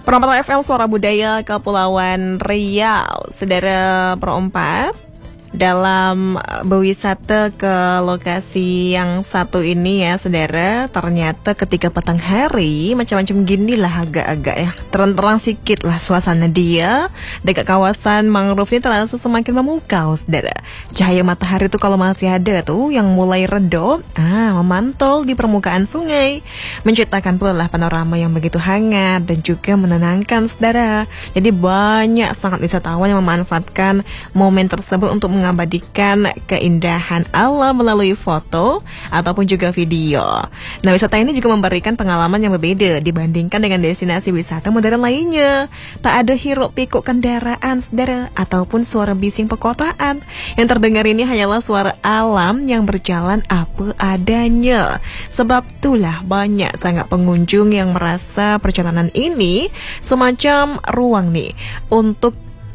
Perempatan FM Suara Budaya Kepulauan Riau, Saudara Perempat, dalam berwisata ke lokasi yang satu ini ya saudara, ternyata ketika petang hari macam-macam gini lah agak-agak ya terang-terang sikit lah suasana dia dekat kawasan mangrove ini terasa semakin memukau saudara. Cahaya matahari tuh kalau masih ada tuh yang mulai redup memantul di permukaan sungai, menciptakan pula lah panorama yang begitu hangat dan juga menenangkan saudara. Jadi banyak sangat wisatawan yang memanfaatkan momen tersebut untuk mengabadikan keindahan alam melalui foto ataupun juga video. Nah, wisata ini juga memberikan pengalaman yang berbeda dibandingkan dengan destinasi wisata modern lainnya. Tak ada hiruk pikuk kendaraan, saudara, ataupun suara bising perkotaan. Yang terdengar ini hanyalah suara alam yang berjalan apa adanya. Sebab itulah banyak sangat pengunjung yang merasa perjalanan ini semacam ruang nih untuk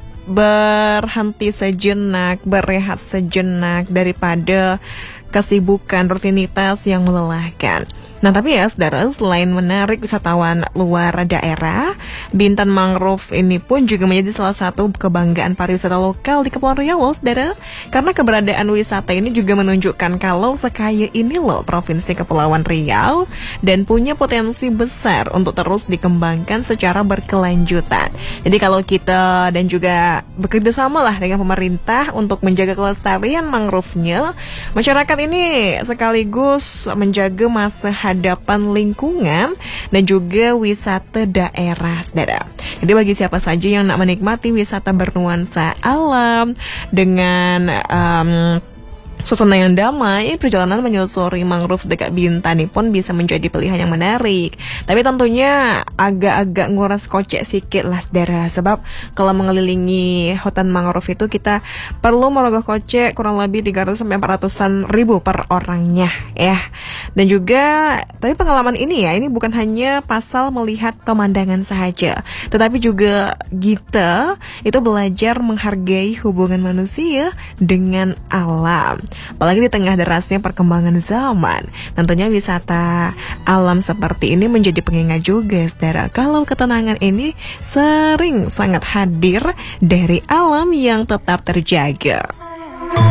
berhenti sejenak, berehat sejenak daripada kesibukan rutinitas yang melelahkan. Nah tapi ya saudara, selain menarik wisatawan luar daerah, Bintan Mangrove ini pun juga menjadi salah satu kebanggaan pariwisata lokal di Kepulauan Riau saudara. Karena keberadaan wisata ini juga menunjukkan kalau sekaya ini loh Provinsi Kepulauan Riau dan punya potensi besar untuk terus dikembangkan secara berkelanjutan. Jadi kalau kita dan juga bekerja sama lah dengan pemerintah untuk menjaga kelestarian mangrove-nya, masyarakat ini sekaligus menjaga masa hadapan lingkungan dan juga wisata daerah, saudara. Jadi bagi siapa saja yang nak menikmati wisata bernuansa alam dengan suasana yang damai, perjalanan menyusuri mangrove dekat Bintan ini pun bisa menjadi pilihan yang menarik. Tapi tentunya agak-agak nguras kocek sikit lah saudara. Sebab kalau mengelilingi hutan mangrove itu kita perlu merogoh kocek kurang lebih 300-400 ribu per orangnya ya. Dan juga, tapi pengalaman ini ya, ini bukan hanya pasal melihat pemandangan saja, tetapi juga kita itu belajar menghargai hubungan manusia dengan alam. Apalagi di tengah derasnya perkembangan zaman, tentunya wisata alam seperti ini menjadi pengingat juga saudara, kalau ketenangan ini sering sangat hadir dari alam yang tetap terjaga.